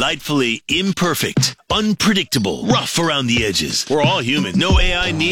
delightfully imperfect, unpredictable, rough around the edges. We're all human. No AI needs